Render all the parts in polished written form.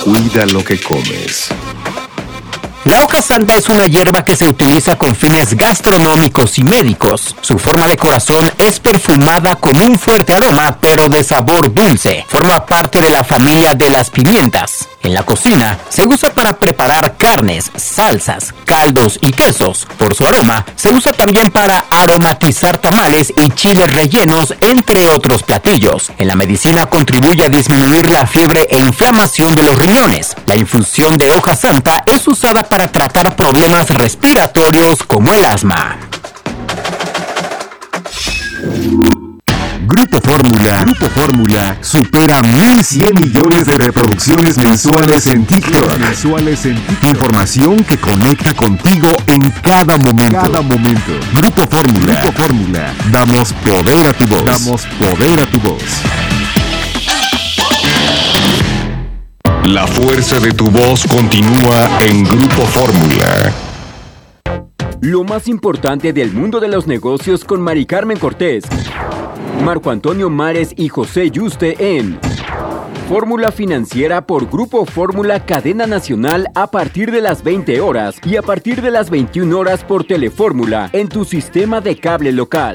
Cuida lo que comes. La hoja santa es una hierba que se utiliza con fines gastronómicos y médicos. Su forma de corazón es perfumada con un fuerte aroma, pero de sabor dulce. Forma parte de la familia de las pimientas. En la cocina se usa para preparar carnes, salsas, caldos y quesos. Por su aroma, se usa también para aromatizar tamales y chiles rellenos, entre otros platillos. En la medicina contribuye a disminuir la fiebre e inflamación de los riñones. La infusión de hoja santa es usada para tratar problemas respiratorios como el asma. Grupo Fórmula supera 1,100 millones de reproducciones mensuales en TikTok. Información que conecta contigo en cada momento. Grupo Fórmula. Damos poder a tu voz. La fuerza de tu voz continúa en Grupo Fórmula. Lo más importante del mundo de los negocios con Mari Carmen Cortés, Marco Antonio Mares y José Yuste en Fórmula Financiera por Grupo Fórmula Cadena Nacional a partir de las 20 horas y a partir de las 21 horas por Telefórmula en tu sistema de cable local.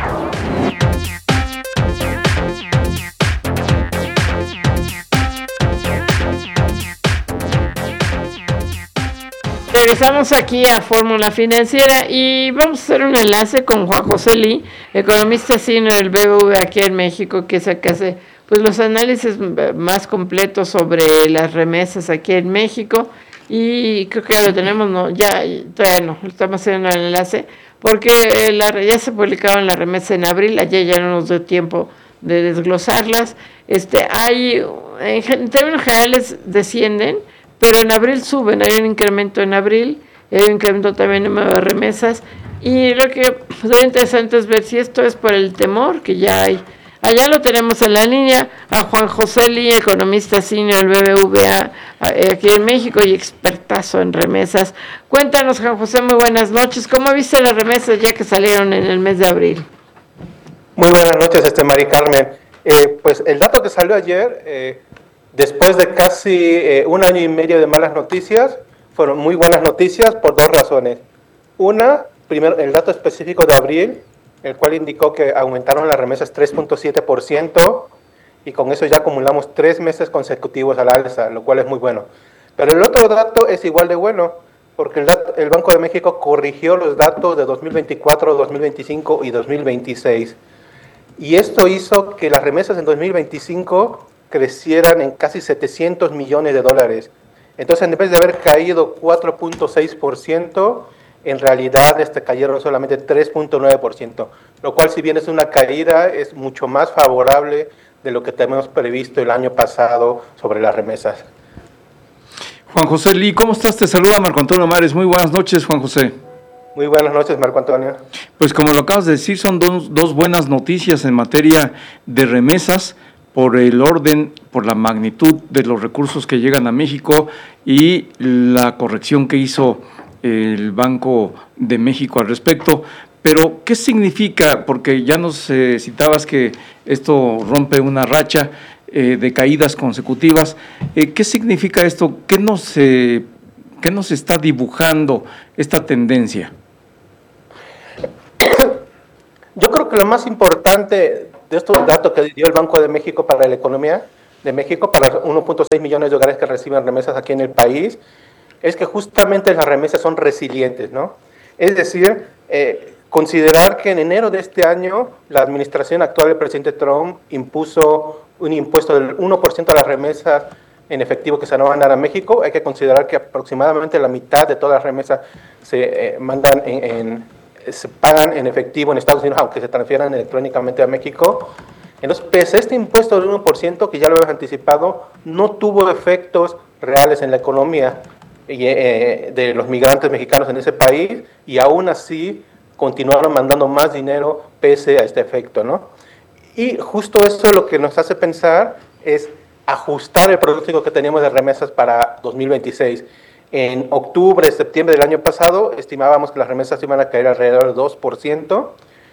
Regresamos aquí a Fórmula Financiera y vamos a hacer un enlace con Juan José Lee, economista senior del BBVA aquí en México, que es el que hace pues los análisis más completos sobre las remesas aquí en México, y creo que lo tenemos, todavía no, estamos haciendo el enlace porque ya se publicaron las remesas en abril, ayer ya no nos dio tiempo de desglosarlas. En términos generales descienden, pero en abril suben, hay un incremento en abril, hay un incremento también en número de remesas, y lo que sería interesante es ver si esto es por el temor que ya hay. Allá lo tenemos en la línea a Juan José Lee, economista senior del BBVA aquí en México y expertazo en remesas. Cuéntanos, Juan José, muy buenas noches. ¿Cómo viste las remesas ya que salieron en el mes de abril? Muy buenas noches, Mari Carmen. Pues el dato que salió ayer, después de casi un año y medio de malas noticias, fueron muy buenas noticias por dos razones. Una, primero, el dato específico de abril, el cual indicó que aumentaron las remesas 3.7%, y con eso ya acumulamos 3 meses consecutivos al alza, lo cual es muy bueno. Pero el otro dato es igual de bueno, porque el Banco de México corrigió los datos de 2024, 2025 y 2026. Y esto hizo que las remesas en 2025 crecieran en casi 700 millones de dólares. Entonces, en vez de haber caído 4.6%, en realidad cayeron solamente 3.9%, lo cual, si bien es una caída, es mucho más favorable de lo que tenemos previsto el año pasado sobre las remesas. Juan José Lee, ¿cómo estás? Te saluda Marco Antonio Mares. Muy buenas noches, Juan José. Muy buenas noches, Marco Antonio. Pues como lo acabas de decir, son dos buenas noticias en materia de remesas, por el orden, por la magnitud de los recursos que llegan a México y la corrección que hizo el Banco de México al respecto. Pero, ¿qué significa? Porque ya nos citabas que esto rompe una racha de caídas consecutivas. ¿Qué significa esto? ¿Qué nos está dibujando esta tendencia? Yo creo que lo más importante de estos datos que dio el Banco de México para la economía de México, para 1.6 millones de hogares que reciben remesas aquí en el país, es que justamente las remesas son resilientes, ¿no? Es decir, considerar que en enero de este año la administración actual del presidente Trump impuso un impuesto del 1% a las remesas en efectivo que se van a mandar a México. Hay que considerar que aproximadamente la mitad de todas las remesas se mandan se pagan en efectivo en Estados Unidos, aunque se transfieran electrónicamente a México. Entonces, pese a este impuesto del 1%, que ya lo hemos anticipado, no tuvo efectos reales en la economía de los migrantes mexicanos en ese país, y aún así continuaron mandando más dinero pese a este efecto, ¿no? Y justo eso lo que nos hace pensar es ajustar el pronóstico que teníamos de remesas para 2026. En octubre, septiembre del año pasado, estimábamos que las remesas iban a caer alrededor del 2%,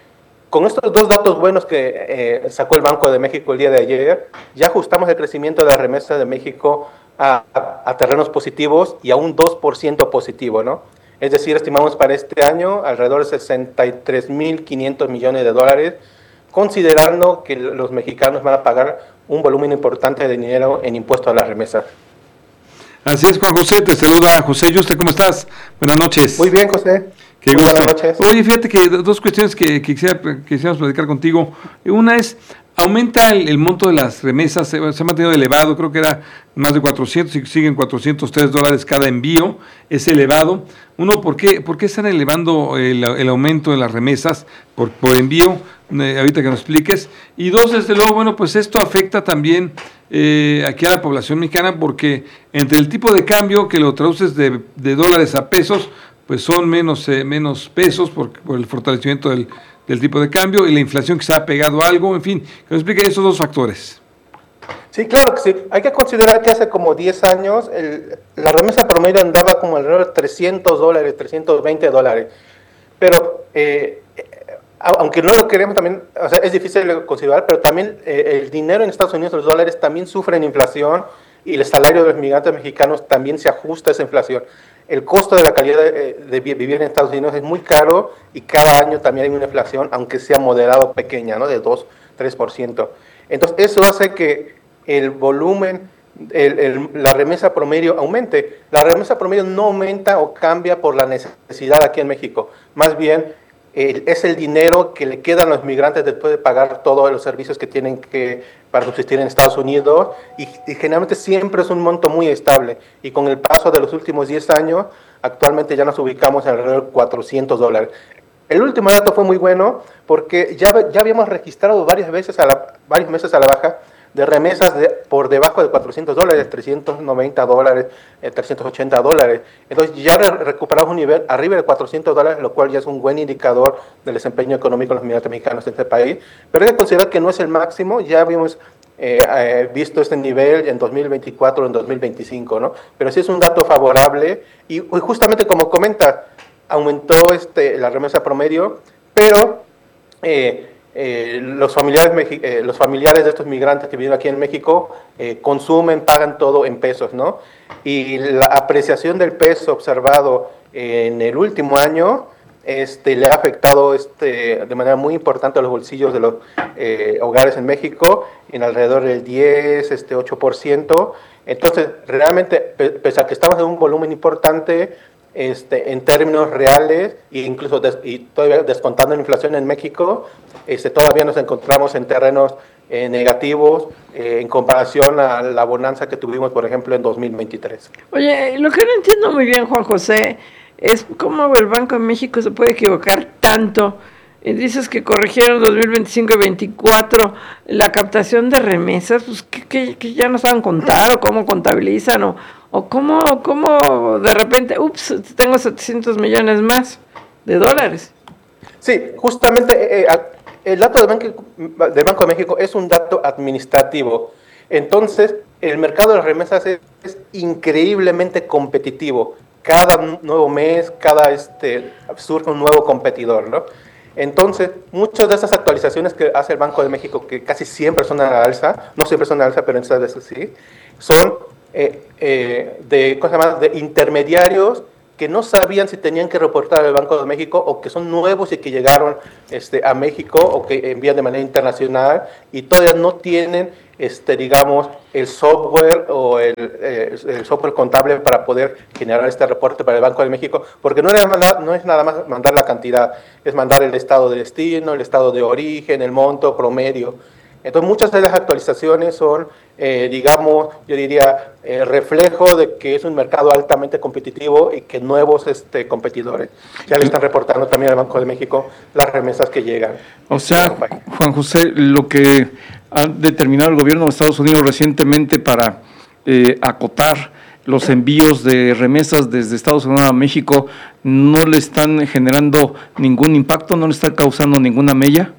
Con estos dos datos buenos que sacó el Banco de México el día de ayer, ya ajustamos el crecimiento de la remesa de México a terrenos positivos y a un 2% positivo, ¿no? Es decir, estimamos para este año alrededor de 63.500 millones de dólares, considerando que los mexicanos van a pagar un volumen importante de dinero en impuestos a las remesas. Así es, Juan José, te saluda José Yuste, ¿cómo estás? Buenas noches. Muy bien, José. Qué gusto. Buenas noches. Oye, fíjate que dos cuestiones que quisiéramos platicar contigo. Una es, aumenta el monto de las remesas, se ha mantenido elevado, creo que era más de 400 y siguen $403 cada envío, es elevado. Uno, ¿por qué están elevando el aumento de las remesas por envío? Ahorita que nos expliques. Y dos, desde luego, bueno, pues esto afecta también aquí a la población mexicana, porque entre el tipo de cambio que lo traduces de dólares a pesos, pues son menos pesos por el fortalecimiento del tipo de cambio y la inflación que se ha pegado a algo, en fin, que nos explique esos dos factores. Sí, claro que sí. Hay que considerar que hace como 10 años la remesa promedio andaba como alrededor de $300, $320. Pero aunque no lo queremos también, o sea, es difícil de considerar, pero también el dinero en Estados Unidos, los dólares también sufren inflación y el salario de los migrantes mexicanos también se ajusta a esa inflación. El costo de la calidad de vivir en Estados Unidos es muy caro y cada año también hay una inflación, aunque sea moderada o pequeña, ¿no? De 2-3%. Entonces, eso hace que el volumen, la remesa promedio aumente. La remesa promedio no aumenta o cambia por la necesidad aquí en México. Más bien, es el dinero que le quedan a los migrantes después de pagar todos los servicios que tienen que para subsistir en Estados Unidos y generalmente siempre es un monto muy estable y con el paso de los últimos 10 años actualmente ya nos ubicamos en alrededor de $400. El último dato fue muy bueno porque ya habíamos registrado varios meses a la baja de remesas por debajo de $400, $390, $380. Entonces ya recuperamos un nivel arriba de $400, lo cual ya es un buen indicador del desempeño económico de los migrantes mexicanos en este país. Pero hay que considerar que no es el máximo, ya habíamos visto este nivel en 2024 o en 2025, ¿no? Pero sí es un dato favorable y justamente como comenta, aumentó la remesa promedio, pero los familiares de estos migrantes que viven aquí en México consumen, pagan todo en pesos, ¿no? Y la apreciación del peso observado en el último año le ha afectado de manera muy importante a los bolsillos de los hogares en México, en alrededor del 8%. Entonces, realmente, pese a que estamos en un volumen importante, en términos reales e incluso todavía descontando la inflación en México, todavía nos encontramos en terrenos negativos en comparación a la bonanza que tuvimos, por ejemplo, en 2023. Oye, lo que no entiendo muy bien, Juan José, es cómo el Banco de México se puede equivocar tanto. Dices que corrigieron 2025 y 2024 la captación de remesas, pues que ya no saben contar o cómo contabilizan o cómo de repente, tengo 700 millones más de dólares. Sí, justamente el dato del Banco de México es un dato administrativo. Entonces, el mercado de las remesas es increíblemente competitivo. Cada nuevo mes, surge un nuevo competidor, ¿no? Entonces, muchas de esas actualizaciones que hace el Banco de México, que casi siempre son a la alza, no siempre son a la alza, pero en estas veces sí, son de intermediarios que no sabían si tenían que reportar al Banco de México o que son nuevos y que llegaron a México o que envían de manera internacional y todavía no tienen, digamos, el software o el software contable para poder generar este reporte para el Banco de México, porque no es nada más mandar la cantidad, es mandar el estado de destino, el estado de origen, el monto promedio. Entonces, muchas de las actualizaciones son, digamos, yo diría, reflejo de que es un mercado altamente competitivo y que nuevos competidores ya le están reportando también al Banco de México las remesas que llegan. O sea, Juan José, lo que ha determinado el gobierno de Estados Unidos recientemente para acotar los envíos de remesas desde Estados Unidos a México, ¿no le están generando ningún impacto, no le están causando ninguna mella?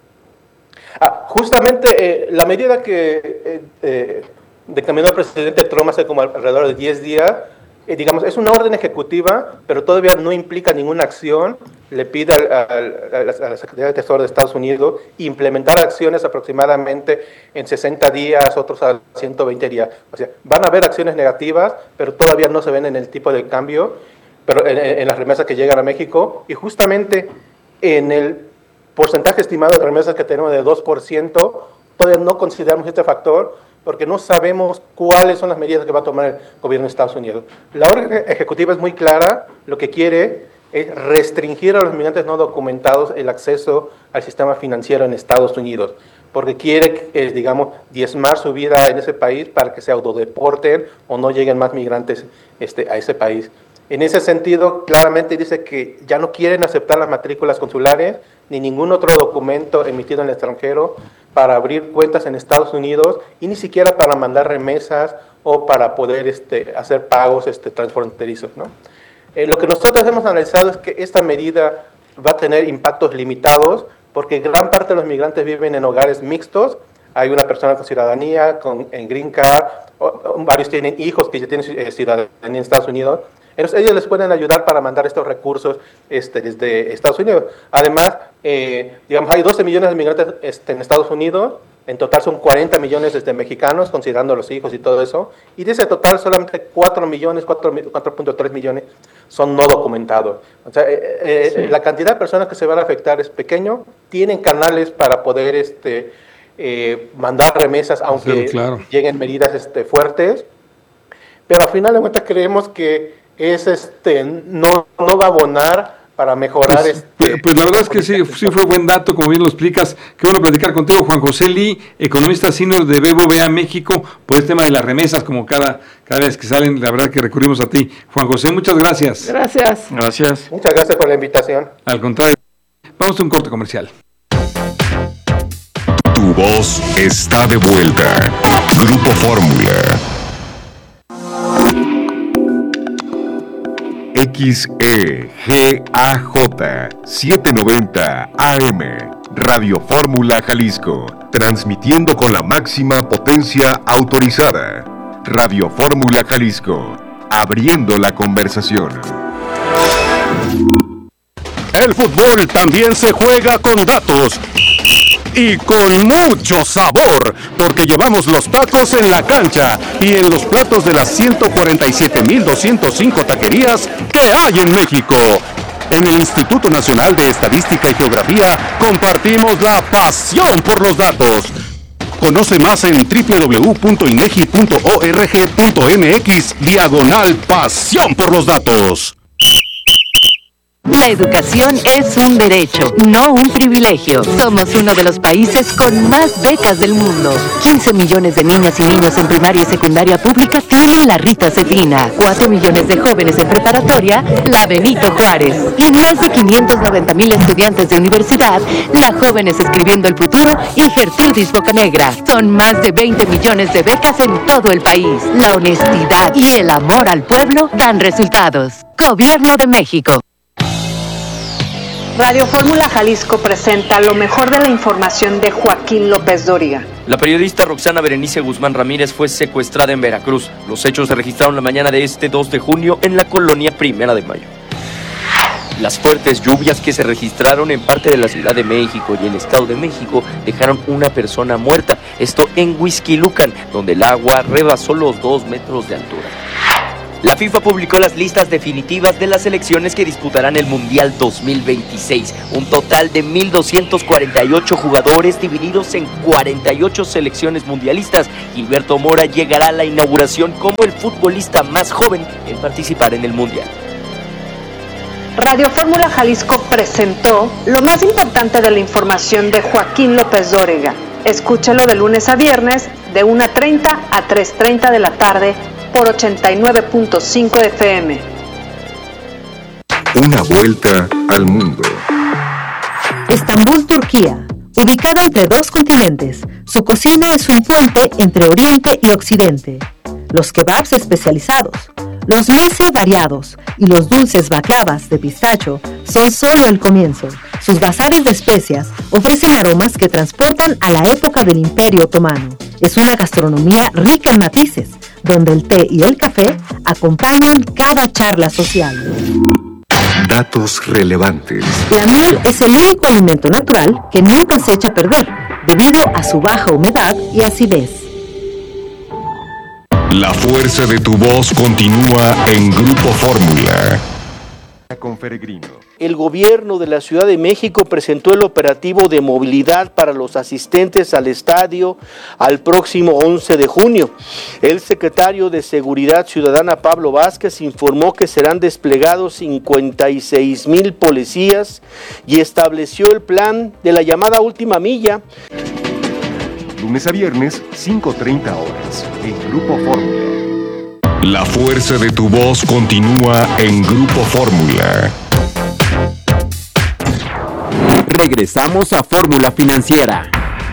Justamente la medida que determinó el presidente Trump hace como alrededor de 10 días digamos, es una orden ejecutiva, pero todavía no implica ninguna acción. Le pide a la Secretaría de Tesoro de Estados Unidos implementar acciones aproximadamente en 60 días, otros a 120 días. O sea, van a haber acciones negativas, pero todavía no se ven en el tipo de cambio, pero en las remesas que llegan a México. Y justamente en el porcentaje estimado de remesas que tenemos de 2%, todavía no consideramos este factor, porque no sabemos cuáles son las medidas que va a tomar el gobierno de Estados Unidos. La orden ejecutiva es muy clara, lo que quiere es restringir a los migrantes no documentados el acceso al sistema financiero en Estados Unidos, porque quiere, digamos, diezmar su vida en ese país para que se autodeporten o no lleguen más migrantes a ese país. En ese sentido, claramente dice que ya no quieren aceptar las matrículas consulares ni ningún otro documento emitido en el extranjero para abrir cuentas en Estados Unidos y ni siquiera para mandar remesas o para poder hacer pagos transfronterizos, ¿no? Lo que nosotros hemos analizado es que esta medida va a tener impactos limitados porque gran parte de los migrantes viven en hogares mixtos. Hay una persona con ciudadanía, en Green Card, varios tienen hijos que ya tienen ciudadanía en Estados Unidos. Entonces, ellos les pueden ayudar para mandar estos recursos desde Estados Unidos. Además, digamos, hay 12 millones de migrantes en Estados Unidos. En total son 40 millones mexicanos, considerando los hijos y todo eso. Y de ese total, solamente 4.3 millones son no documentados. O sea, sí, la cantidad de personas que se van a afectar es pequeño. Tienen canales para poder mandar remesas, aunque lleguen medidas fuertes. Pero al final de cuentas creemos que no va a abonar para mejorar pues la verdad es que sí fue buen dato, como bien lo explicas. Qué bueno platicar contigo, Juan José Lee, economista senior de BBVA México, por el tema de las remesas, como cada vez que salen, la verdad que recurrimos a ti. Juan José, muchas gracias. Gracias. Muchas gracias por la invitación. Al contrario. Vamos a un corte comercial. Tu voz está de vuelta. Grupo Fórmula. XEGAJ 790 AM, Radio Fórmula Jalisco, transmitiendo con la máxima potencia autorizada. Radio Fórmula Jalisco, abriendo la conversación. El fútbol también se juega con datos. Y con mucho sabor, porque llevamos los tacos en la cancha y en los platos de las 147.205 taquerías que hay en México. En el Instituto Nacional de Estadística y Geografía compartimos la pasión por los datos. Conoce más en www.inegi.org.mx/pasión por los datos. La educación es un derecho, no un privilegio. Somos uno de los países con más becas del mundo. 15 millones de niñas y niños en primaria y secundaria pública tienen la Rita Cefina. 4 millones de jóvenes en preparatoria, la Benito Juárez. Y más de 590,000 estudiantes de universidad, la Jóvenes Escribiendo el Futuro y Gertrudis Bocanegra. Son más de 20 millones de becas en todo el país. La honestidad y el amor al pueblo dan resultados. Gobierno de México. Radio Fórmula Jalisco presenta lo mejor de la información de Joaquín López Dóriga. La periodista Roxana Berenice Guzmán Ramírez fue secuestrada en Veracruz. Los hechos se registraron la mañana de este 2 de junio en la colonia Primera de Mayo. Las fuertes lluvias que se registraron en parte de la Ciudad de México y el Estado de México dejaron una persona muerta. Esto en Huixquilucan, donde el agua rebasó los 2 metros de altura. La FIFA publicó las listas definitivas de las selecciones que disputarán el Mundial 2026. Un total de 1,248 jugadores divididos en 48 selecciones mundialistas. Gilberto Mora llegará a la inauguración como el futbolista más joven en participar en el Mundial. Radio Fórmula Jalisco presentó lo más importante de la información de Joaquín López Dóriga. Escúchalo de lunes a viernes de 1:30 a 3:30 de la tarde por 89.5 FM. Una vuelta al mundo. Estambul, Turquía. Ubicada entre 2 continentes, su cocina es un puente entre Oriente y Occidente. Los kebabs especializados, Los mese variados y los dulces baklavas de pistacho son solo el comienzo. Sus bazares de especias ofrecen aromas que transportan a la época del Imperio Otomano. Es una gastronomía rica en matices, donde el té y el café acompañan cada charla social. Datos relevantes. La miel es el único alimento natural que nunca se echa a perder, debido a su baja humedad y acidez. La fuerza de tu voz continúa en Grupo Fórmula. Con Peregrino. El gobierno de la Ciudad de México presentó el operativo de movilidad para los asistentes al estadio al próximo 11 de junio. El secretario de Seguridad Ciudadana, Pablo Vázquez, informó que serán desplegados 56,000 policías y estableció el plan de la llamada última milla. Lunes a viernes, 5:30 horas, en Grupo Fórmula. La fuerza de tu voz continúa en Grupo Fórmula. Regresamos a Fórmula Financiera.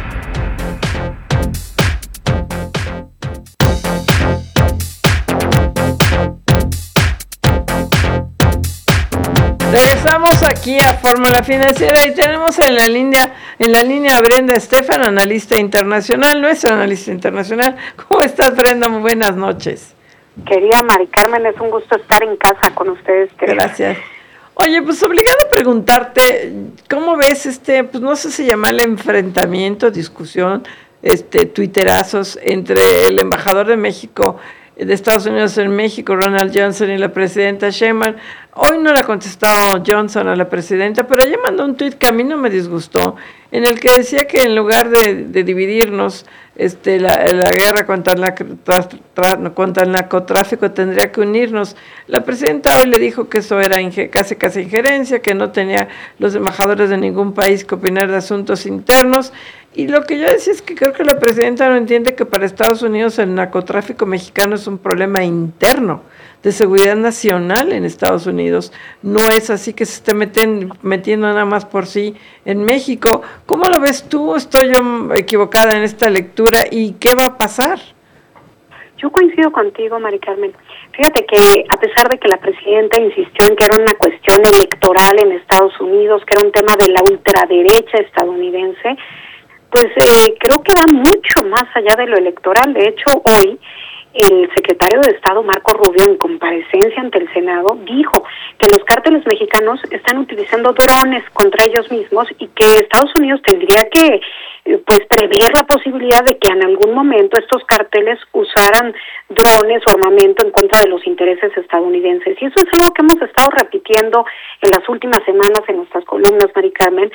Regresamos aquí a Fórmula Financiera y tenemos en la línea a Brenda Estefan, analista internacional, nuestra analista internacional. ¿Cómo estás, Brenda? Muy buenas noches. Querida Mari Carmen, es un gusto estar en casa con ustedes. Gracias. Oye, pues obligado a preguntarte, ¿cómo ves pues no sé si llamarle enfrentamiento, discusión, tuiterazos entre el embajador de México, de Estados Unidos en México, Ronald Johnson, y la presidenta Sheinbaum? Hoy no le ha contestado Johnson a la presidenta, pero ella mandó un tuit que a mí no me disgustó, en el que decía que en lugar de dividirnos, la guerra contra el narcotráfico tendría que unirnos. La presidenta hoy le dijo que eso era casi injerencia, que no tenía los embajadores de ningún país que opinar de asuntos internos. Y lo que yo decía es que creo que la presidenta no entiende que para Estados Unidos el narcotráfico mexicano es un problema interno, de seguridad nacional en Estados Unidos. No es así que se esté metiendo nada más por sí en México. ¿Cómo lo ves tú? ¿Estoy yo equivocada en esta lectura? ¿Y qué va a pasar? Yo coincido contigo, Mari Carmen. Fíjate que a pesar de que la presidenta insistió en que era una cuestión electoral en Estados Unidos, que era un tema de la ultraderecha estadounidense, pues creo que va mucho más allá de lo electoral. De hecho, hoy el secretario de Estado, Marco Rubio, en comparecencia ante el Senado, dijo que los cárteles mexicanos están utilizando drones contra ellos mismos y que Estados Unidos tendría que prever la posibilidad de que en algún momento estos cárteles usaran drones o armamento en contra de los intereses estadounidenses. Y eso es algo que hemos estado repitiendo en las últimas semanas en nuestras columnas, Mari Carmen,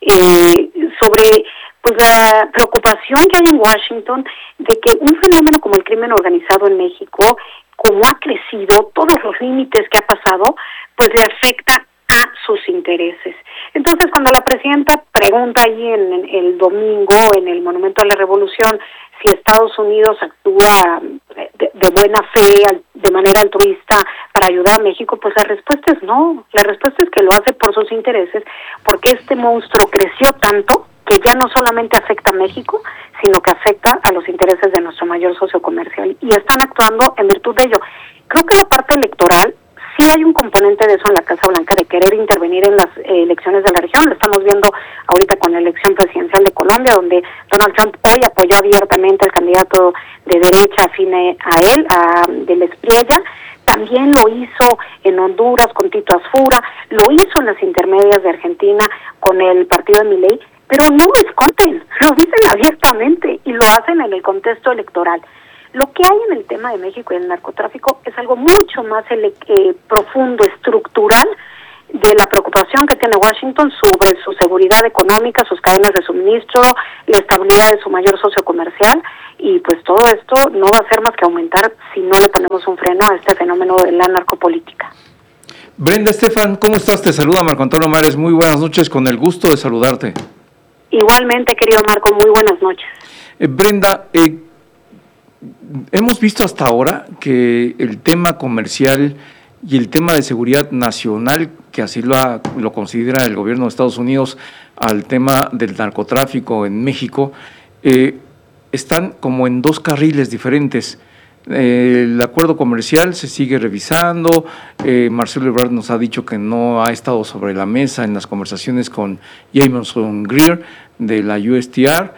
sobre la preocupación que hay en Washington de que un fenómeno como el crimen organizado en México, como ha crecido, todos los límites que ha pasado, pues le afecta a sus intereses. Entonces, cuando la presidenta pregunta ahí en el domingo, en el Monumento a la Revolución, si Estados Unidos actúa de buena fe, de manera altruista, para ayudar a México, pues la respuesta es no. La respuesta es que lo hace por sus intereses, porque este monstruo creció tanto que ya no solamente afecta a México, sino que afecta a los intereses de nuestro mayor socio comercial, y están actuando en virtud de ello. Creo que la parte electoral, sí hay un componente de eso en la Casa Blanca, de querer intervenir en las elecciones de la región. Lo estamos viendo ahorita con la elección presidencial de Colombia, donde Donald Trump hoy apoyó abiertamente al candidato de derecha afín a él, del Espriella. También lo hizo en Honduras con Tito Asfura, lo hizo en las intermedias de Argentina con el partido de Milei, pero no lo esconden, lo dicen abiertamente y lo hacen en el contexto electoral. Lo que hay en el tema de México y el narcotráfico es algo mucho más profundo, estructural, de la preocupación que tiene Washington sobre su seguridad económica, sus cadenas de suministro, la estabilidad de su mayor socio comercial, y pues todo esto no va a hacer más que aumentar si no le ponemos un freno a este fenómeno de la narcopolítica. Brenda Estefan, ¿cómo estás? Te saluda Marco Antonio Mares, muy buenas noches, con el gusto de saludarte. Igualmente, querido Marco, muy buenas noches. Brenda, hemos visto hasta ahora que el tema comercial y el tema de seguridad nacional, que así lo considera el gobierno de Estados Unidos, al tema del narcotráfico en México, están como en dos carriles diferentes. El acuerdo comercial se sigue revisando. Marcelo Ebrard nos ha dicho que no ha estado sobre la mesa en las conversaciones con Jamieson Greer de la USTR.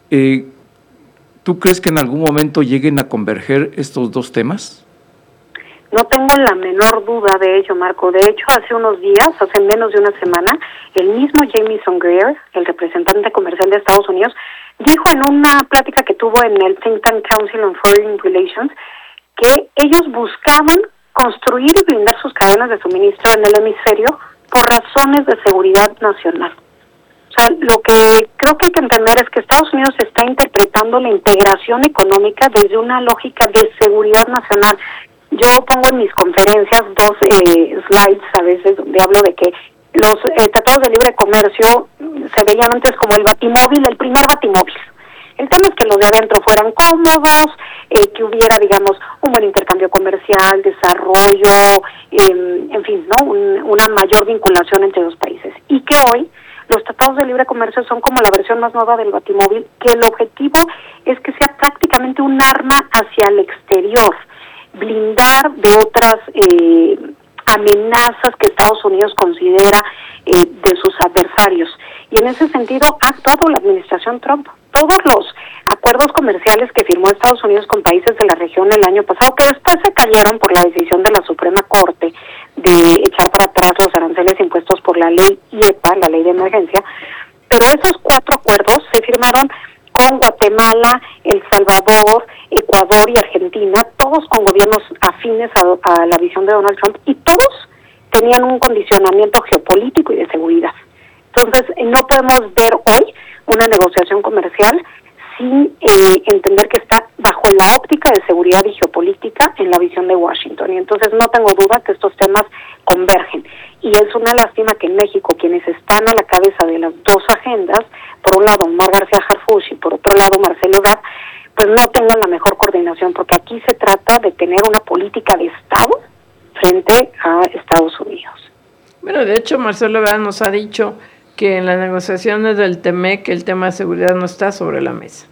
¿Tú crees que en algún momento lleguen a converger estos dos temas? No tengo la menor duda de ello, Marco. De hecho, hace unos días, hace menos de una semana, el mismo Jamieson Greer, el representante comercial de Estados Unidos, dijo en una plática que tuvo en el Think Tank Council on Foreign Relations que ellos buscaban construir y blindar sus cadenas de suministro en el hemisferio por razones de seguridad nacional. O sea, lo que creo que hay que entender es que Estados Unidos está interpretando la integración económica desde una lógica de seguridad nacional. Yo pongo en mis conferencias dos slides a veces donde hablo de que los tratados de libre comercio se veían antes como el batimóvil, el primer batimóvil. El tema es que los de adentro fueran cómodos, que hubiera, digamos, un buen intercambio comercial, desarrollo, en fin, ¿no? Una mayor vinculación entre los países. Y que hoy los tratados de libre comercio son como la versión más nueva del batimóvil, que el objetivo es que sea prácticamente un arma hacia el exterior, blindar de otras amenazas que Estados Unidos considera de sus adversarios. Y en ese sentido ha actuado la administración Trump. Todos los acuerdos comerciales que firmó Estados Unidos con países de la región el año pasado, que después se cayeron por la decisión de la Suprema Corte de echar para atrás los aranceles impuestos por la ley IEPA, la ley de emergencia, pero esos 4 acuerdos se firmaron con Guatemala, El Salvador, Ecuador y Argentina, todos con gobiernos afines a la visión de Donald Trump, y todos tenían un condicionamiento geopolítico y de seguridad. Entonces, no podemos ver hoy una negociación comercial sin entender que está bajo la óptica de seguridad y geopolítica en la visión de Washington. Y entonces no tengo duda que estos temas convergen. Y es una lástima que en México, quienes están a la cabeza de las dos agendas, por un lado Omar García Harfuch y por otro lado Marcelo Ebrard, pues no tengan la mejor coordinación, porque aquí se trata de tener una política de Estado frente a Estados Unidos. Bueno, de hecho Marcelo Ebrard nos ha dicho que en las negociaciones del TEMEC el tema de seguridad no está sobre la mesa,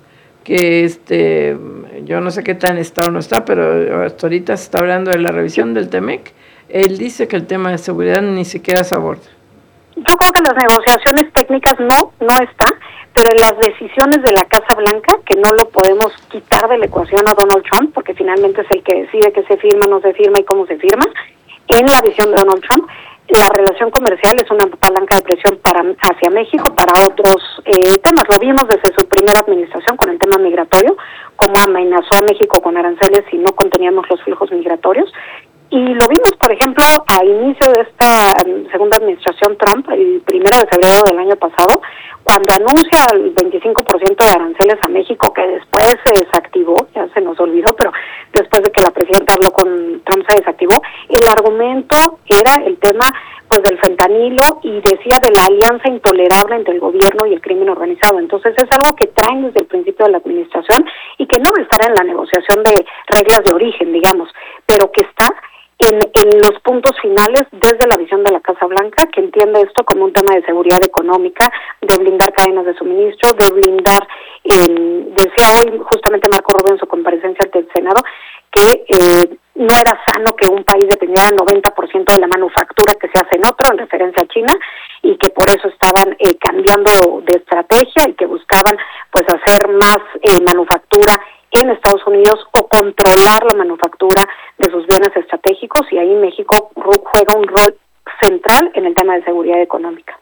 que yo no sé qué tan está o no está, pero hasta ahorita se está hablando de la revisión del TEMEC. Él dice que el tema de seguridad ni siquiera se aborda. Yo creo que las negociaciones técnicas no está, pero en las decisiones de la Casa Blanca, que no lo podemos quitar de la ecuación a Donald Trump, porque finalmente es el que decide qué se firma, no se firma y cómo se firma, en la visión de Donald Trump, la relación comercial es una palanca de presión hacia México para otros temas. Lo vimos desde su primera administración con el tema migratorio, cómo amenazó a México con aranceles si no conteníamos los flujos migratorios. Y lo vimos, por ejemplo, a inicio de esta segunda administración Trump, el 1 de febrero del año pasado, cuando anuncia el 25% de aranceles a México, que después se desactivó, ya se nos olvidó, pero después de que la presidenta habló con Trump se desactivó, el argumento era el tema pues del fentanilo y decía de la alianza intolerable entre el gobierno y el crimen organizado. Entonces es algo que traen desde el principio de la administración y que no estará en la negociación de reglas de origen, digamos, pero que está en los puntos finales desde la visión de la Casa Blanca, que entiende esto como un tema de seguridad económica, de blindar cadenas de suministro, de blindar, decía hoy justamente Marco Rubio en su comparecencia ante el Senado, que no era sano que un país dependiera del 90% de la manufactura que se hace en otro, en referencia a China, y que por eso estaban cambiando de estrategia y que buscaban pues hacer más manufactura en Estados Unidos o controlar la manufactura de sus bienes estratégicos, y ahí México juega un rol central en el tema de seguridad económica.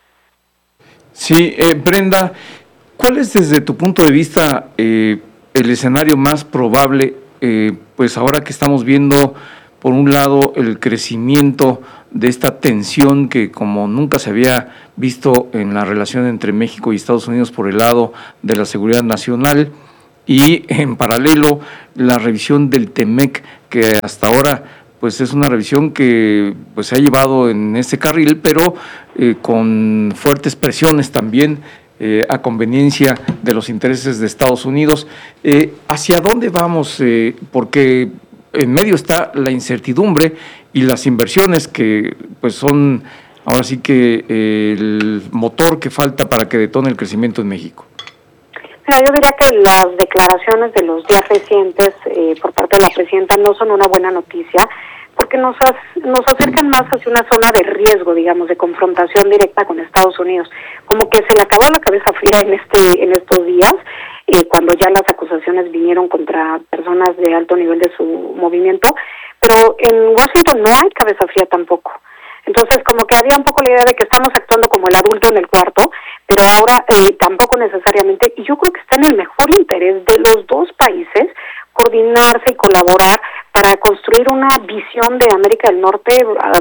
Sí, Brenda, ¿cuál es desde tu punto de vista el escenario más probable, pues ahora que estamos viendo por un lado el crecimiento de esta tensión que como nunca se había visto en la relación entre México y Estados Unidos por el lado de la seguridad nacional, y en paralelo la revisión del TEMEC, que hasta ahora pues es una revisión que pues se ha llevado en ese carril, pero con fuertes presiones también a conveniencia de los intereses de Estados Unidos? ¿Hacia dónde vamos? Porque en medio está la incertidumbre y las inversiones que pues son ahora sí que el motor que falta para que detone el crecimiento en México. Mira, yo diría que las declaraciones de los días recientes por parte de la presidenta no son una buena noticia, porque nos acercan más hacia una zona de riesgo, digamos, de confrontación directa con Estados Unidos. Como que se le acabó la cabeza fría en estos días, cuando ya las acusaciones vinieron contra personas de alto nivel de su movimiento, pero en Washington no hay cabeza fría tampoco. Entonces, como que había un poco la idea de que estamos actuando como el adulto en el cuarto, pero ahora tampoco necesariamente, y yo creo que está en el mejor interés de los dos países coordinarse y colaborar para construir una visión de América del Norte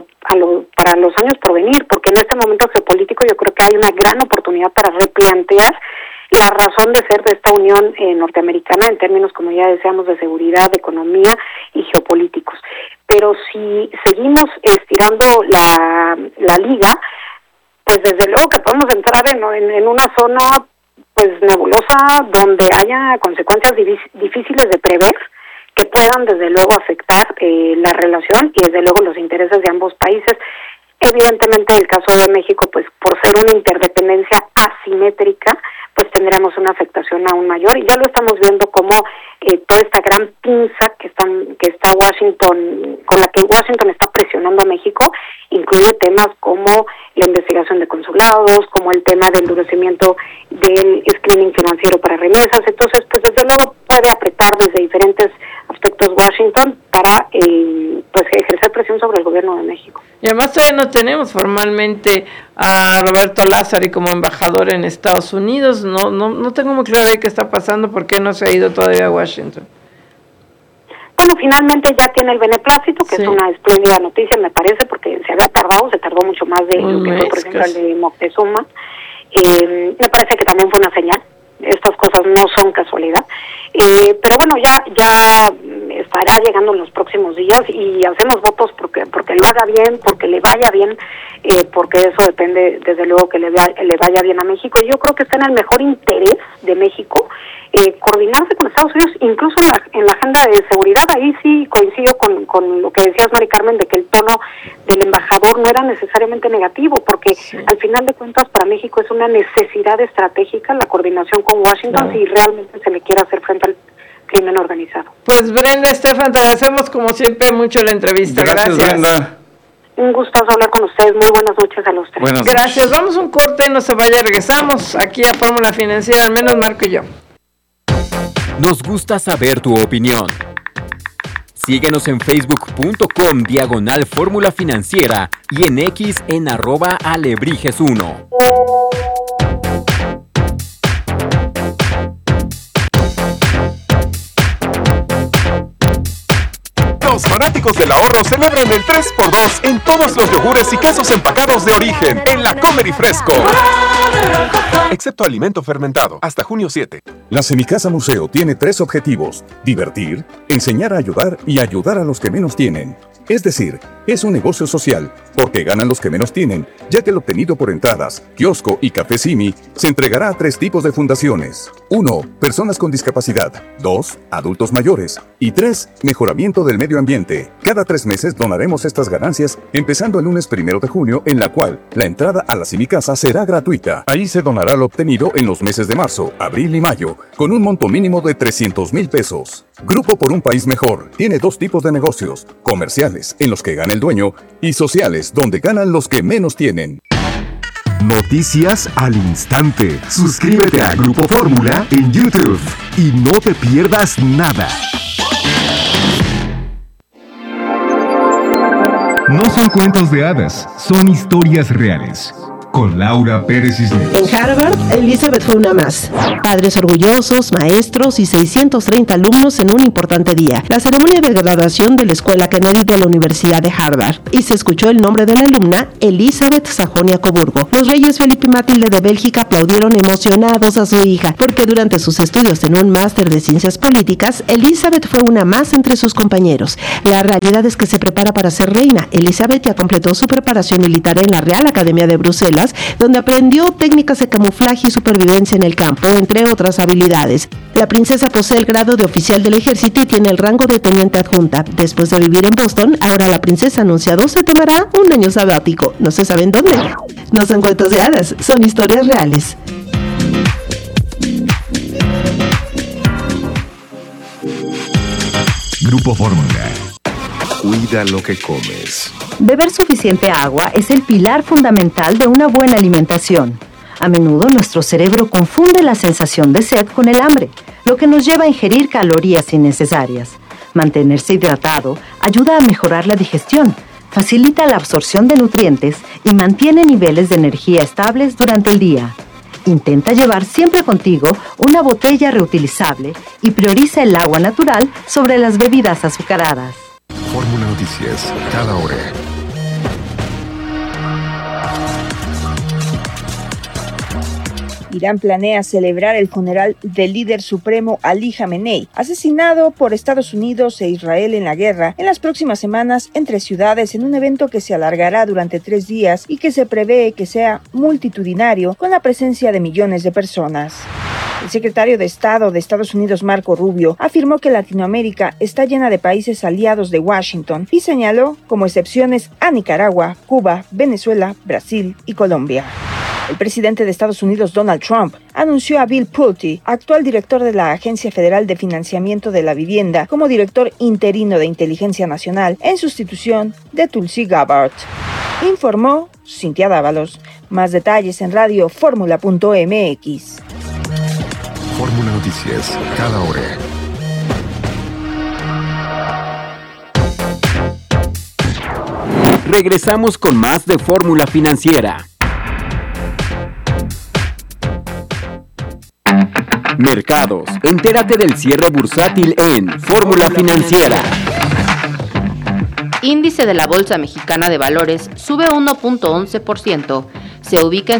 para los años por venir, porque en este momento geopolítico yo creo que hay una gran oportunidad para replantear la razón de ser de esta unión norteamericana en términos, como ya decíamos, de seguridad, de economía y geopolíticos. Pero si seguimos estirando la liga, pues desde luego que podemos entrar en una zona pues nebulosa donde haya consecuencias difíciles de prever que puedan desde luego afectar la relación y desde luego los intereses de ambos países. Evidentemente el caso de México, pues por ser una interdependencia asimétrica, pues tendremos una afectación aún mayor, y ya lo estamos viendo como toda esta gran pinza que está Washington, con la que Washington está presionando a México, incluye temas como la investigación de consulados, como el tema del endurecimiento del screening financiero para remesas. Entonces, pues desde luego puede apretar desde diferentes aspectos Washington para pues ejercer presión sobre el gobierno de México. Y además todavía no tenemos formalmente a Roberto Lázari como embajador en Estados Unidos. No tengo muy claro de qué está pasando, por qué no se ha ido todavía a Washington. Bueno, finalmente ya tiene el beneplácito, que sí, es una espléndida noticia, me parece, porque se tardó mucho más de lo que fue, por ejemplo, el de Moctezuma. Me parece que también fue una señal. Estas cosas no son casualidad. Pero bueno, ya estará llegando en los próximos días y hacemos votos porque lo haga bien, porque le vaya bien, porque eso depende desde luego que le vaya bien a México. Y yo creo que está en el mejor interés de México coordinarse con Estados Unidos, incluso en la agenda de seguridad. Ahí sí coincido con lo que decías, Mari Carmen, de que el tono del embajador no era necesariamente negativo, porque sí, al final de cuentas para México es una necesidad estratégica la coordinación con Washington, si realmente se le quiere hacer frente al crimen organizado. Pues Brenda, Estefan, te agradecemos como siempre mucho la entrevista. Gracias. Brenda. Un gustazo hablar con ustedes. Muy buenas noches a los tres. Gracias. Vamos a un corte, no se vaya, regresamos aquí a Fórmula Financiera, al menos Marco y yo. Nos gusta saber tu opinión. Síguenos en facebook.com/Fórmula Financiera y en X en @Alebrijes1. Los fanáticos del ahorro celebran el 3x2 en todos los yogures y quesos empacados de origen en la Comer y Fresco. Excepto alimento fermentado, hasta junio 7. La Semicasa Museo tiene 3 objetivos: divertir, enseñar a ayudar y ayudar a los que menos tienen. Es decir, es un negocio social, porque ganan los que menos tienen, ya que el obtenido por entradas, kiosco y café Simi se entregará a 3 tipos de fundaciones. 1. Personas con discapacidad. 2. Adultos mayores. Y 3. Mejoramiento del medio ambiente. Cada 3 meses donaremos estas ganancias, empezando el lunes 1 de junio, en la cual la entrada a la Semicasa será gratuita. Ahí se donará lo obtenido en los meses de marzo, abril y mayo, con un monto mínimo de 300,000 pesos. Grupo por un País Mejor tiene 2 tipos de negocios: comerciales, en los que gana el dueño, y sociales, donde ganan los que menos tienen. Noticias al instante. Suscríbete a Grupo Fórmula en YouTube y no te pierdas nada. No son cuentos de hadas, son historias reales. Con Laura Pérez Cisneros. En Harvard, Elizabeth fue una más. Padres orgullosos, maestros y 630 alumnos en un importante día. La ceremonia de graduación de la Escuela Kennedy de la Universidad de Harvard. Y se escuchó el nombre de la alumna, Elizabeth Sajonia-Coburgo. Los reyes Felipe y Matilde de Bélgica aplaudieron emocionados a su hija, porque durante sus estudios en un máster de ciencias políticas, Elizabeth fue una más entre sus compañeros. La realidad es que se prepara para ser reina. Elizabeth ya completó su preparación militar en la Real Academia de Bruselas, donde aprendió técnicas de camuflaje y supervivencia en el campo, entre otras habilidades. La princesa posee el grado de oficial del ejército y tiene el rango de teniente adjunta. Después de vivir en Boston, ahora la princesa ha anunciado se tomará un año sabático. No se sabe en dónde. No son cuentos de hadas, son historias reales. Grupo Fórmula. Cuida lo que comes. Beber suficiente agua es el pilar fundamental de una buena alimentación. A menudo nuestro cerebro confunde la sensación de sed con el hambre, lo que nos lleva a ingerir calorías innecesarias. Mantenerse hidratado ayuda a mejorar la digestión, facilita la absorción de nutrientes y mantiene niveles de energía estables durante el día. Intenta llevar siempre contigo una botella reutilizable y prioriza el agua natural sobre las bebidas azucaradas. Fórmula Noticias, cada hora. Irán planea celebrar el funeral del líder supremo Ali Jamenei, asesinado por Estados Unidos e Israel en la guerra, en las próximas semanas entre ciudades en un evento que se alargará durante 3 días y que se prevé que sea multitudinario con la presencia de millones de personas. El secretario de Estado de Estados Unidos, Marco Rubio, afirmó que Latinoamérica está llena de países aliados de Washington y señaló como excepciones a Nicaragua, Cuba, Venezuela, Brasil y Colombia. El presidente de Estados Unidos, Donald Trump, anunció a Bill Pulte, actual director de la Agencia Federal de Financiamiento de la Vivienda, como director interino de Inteligencia Nacional en sustitución de Tulsi Gabbard. Informó Cintia Dávalos. Más detalles en radioformula.mx. Fórmula Noticias, cada hora. Regresamos con más de Fórmula Financiera. Mercados. Entérate del cierre bursátil en Fórmula Financiera. Índice de la Bolsa Mexicana de Valores sube 1.11%. Se ubica en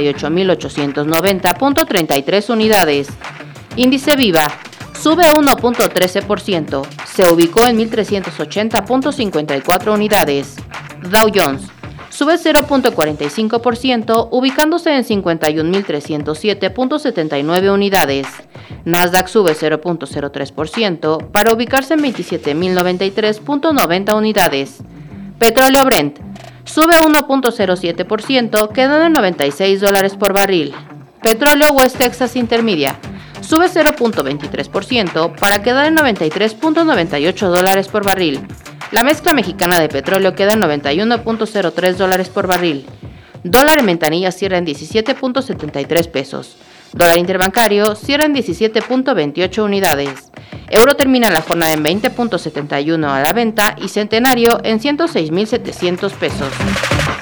68.890.33 unidades. Índice Viva sube 1.13%. Se ubicó en 1.380.54 unidades. Dow Jones sube 0.45%, ubicándose en 51.307.79 unidades. Nasdaq sube 0.03% para ubicarse en 27.093.90 unidades. Petróleo Brent sube 1.07%, quedando en $96 por barril. Petróleo West Texas Intermedia sube 0.23% para quedar en $93.98 por barril. La mezcla mexicana de petróleo queda en $91.03 por barril. Dólar en ventanilla cierra en 17.73 pesos. Dólar interbancario cierra en 17.28 unidades. Euro termina la jornada en 20.71 a la venta y centenario en 106.700 pesos.